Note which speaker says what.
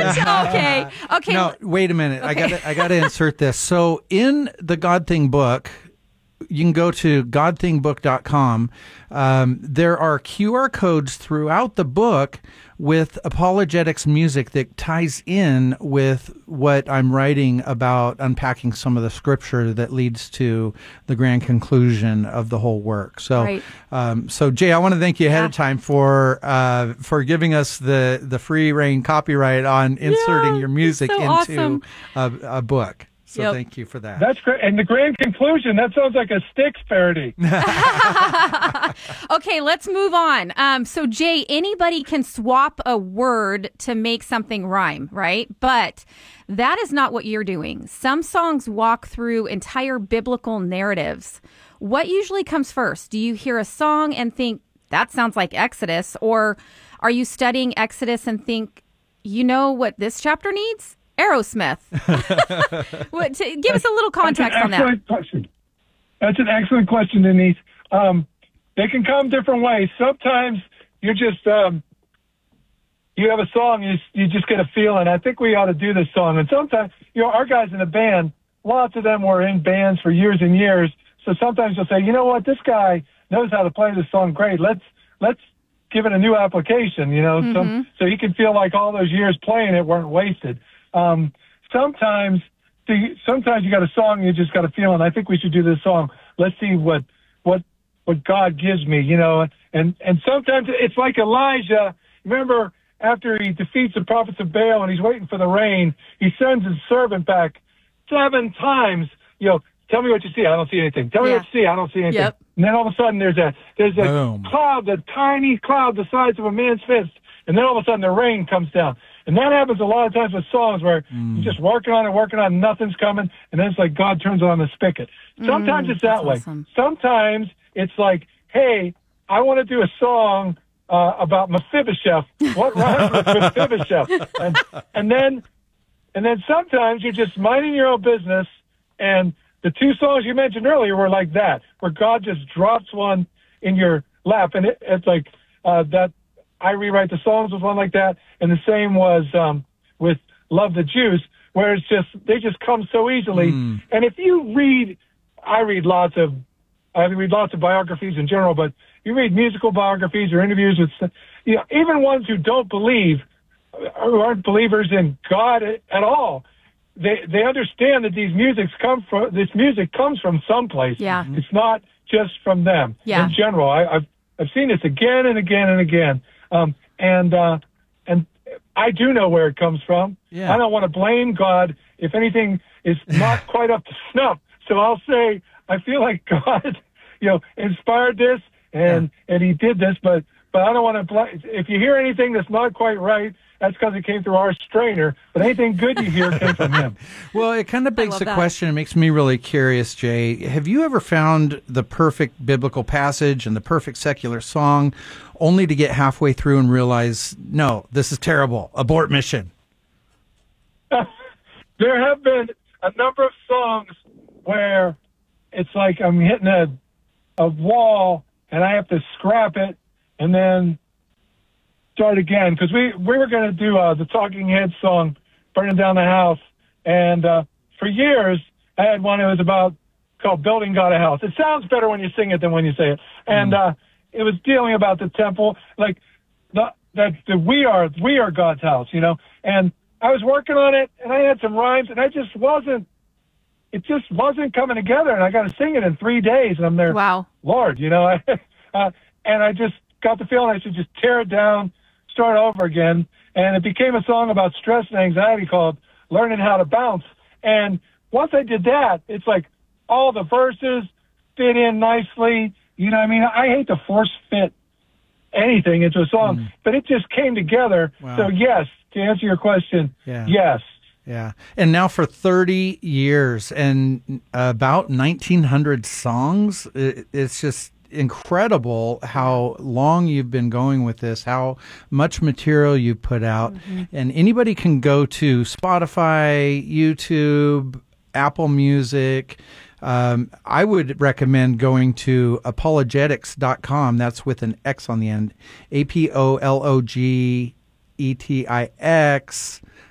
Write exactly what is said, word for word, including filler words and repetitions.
Speaker 1: okay. Okay.
Speaker 2: No, wait a minute.
Speaker 1: Okay.
Speaker 2: I got I got to insert this. So in the God Thing book, you can go to god thing book dot com. Um, there are Q R codes throughout the book with apologetics music that ties in with what I'm writing about unpacking some of the scripture that leads to the grand conclusion of the whole work. So,
Speaker 1: right.
Speaker 2: um, so Jay, I want to thank you ahead
Speaker 1: yeah.
Speaker 2: of time for uh, for giving us the, the free reign copyright on inserting
Speaker 1: yeah,
Speaker 2: your music
Speaker 1: so
Speaker 2: into
Speaker 1: awesome.
Speaker 2: a, a book. So
Speaker 1: yep.
Speaker 2: thank you for that.
Speaker 3: That's great. And the grand conclusion, that sounds like a Styx parody.
Speaker 1: Okay, let's move on. Um, so, Jay, anybody can swap a word to make something rhyme, right? But that is not what you're doing. Some songs walk through entire biblical narratives. What usually comes first? Do you hear a song and think, that sounds like Exodus? Or are you studying Exodus and think, you know what this chapter needs? Aerosmith. What, to, give us a little context on that.
Speaker 3: That's an excellent question. That's an excellent question, Denise. Um, they can come different ways. Sometimes you're just, um, you have a song, you, you just get a feeling. I think we ought to do this song. And sometimes, you know, our guys in the band, lots of them were in bands for years and years. So sometimes you'll say, you know what, this guy knows how to play this song great. Let's, let's give it a new application, you know,
Speaker 1: mm-hmm.
Speaker 3: some, so he can feel like all those years playing it weren't wasted. Um, sometimes, the, sometimes you got a song, you just got a feeling. I think we should do this song. Let's see what, what, what God gives me, you know. And and sometimes it's like Elijah. Remember, after he defeats the prophets of Baal and he's waiting for the rain, he sends his servant back seven times. You know, tell me what you see. I don't see anything. Tell me
Speaker 1: yeah.
Speaker 3: what you see. I don't see anything.
Speaker 1: Yep.
Speaker 3: And then all of a sudden, there's a there's a
Speaker 2: Boom.
Speaker 3: cloud, a tiny cloud the size of a man's fist. And then all of a sudden, the rain comes down. And that happens a lot of times with songs where mm. you're just working on it, working on it, nothing's coming, and then it's like God turns on the spigot. Sometimes
Speaker 1: mm,
Speaker 3: it's that way.
Speaker 1: Awesome.
Speaker 3: Sometimes it's like, hey, I want to do a song uh, about Mephibosheth. What rhymes with Mephibosheth? And, and then, and then sometimes you're just minding your own business, and the two songs you mentioned earlier were like that, where God just drops one in your lap, and it, it's like uh, that. I rewrite the songs was one like that, and the same was um, with Love the Juice, where it's just they just come so easily. Mm. And if you read, I read lots of, I read lots of biographies in general, but you read musical biographies or interviews with, you know, even ones who don't believe, who aren't believers in God at all, they they understand that these musics come from this music comes from someplace.
Speaker 1: Yeah,
Speaker 3: it's not just from them.
Speaker 1: Yeah.
Speaker 3: In general, I, I've I've seen this again and again and again. Um, and, uh, and I do know where it comes from.
Speaker 2: Yeah.
Speaker 3: I don't want to blame God if anything is not quite up to snuff. So I'll say, I feel like God, you know, inspired this and, yeah. and he did this, but, but I don't want to blame, if you hear anything that's not quite right, that's because it came through our strainer, but anything good you hear came from him.
Speaker 2: Well, it kind of begs the
Speaker 1: that.
Speaker 2: question. It makes me really curious, Jay. Have you ever found the perfect biblical passage and the perfect secular song only to get halfway through and realize, no, this is terrible, abort mission?
Speaker 3: There have been a number of songs where it's like I'm hitting a, a wall and I have to scrap it and then start again, because we, we were going to do uh, the Talking Heads song, Burning Down the House, and uh, for years I had one that was about, called Building God a House. It sounds better when you sing it than when you say it, and mm. uh, it was dealing about the temple, like the, that the, we are we are God's house, you know, and I was working on it, and I had some rhymes, and I just wasn't, it just wasn't coming together, and I got to sing it in three days, and I'm there,
Speaker 1: wow,
Speaker 3: Lord, you know, I, uh, and I just got the feeling I should just tear it down, start over again, and it became a song about stress and anxiety called Learning How to Bounce. And once I did that, it's like all the verses fit in nicely. You know what I mean? I hate to force fit anything into a song, mm. but it just came together. Wow. So yes, to answer your question, yeah. yes.
Speaker 2: Yeah. And now for thirty years and about nineteen hundred songs, it's just incredible how long you've been going with this, how much material you put out. Mm-hmm. And anybody can go to Spotify, YouTube, Apple Music. Um, I would recommend going to apologetics dot com. That's with an X on the end. A P O L O G E T I X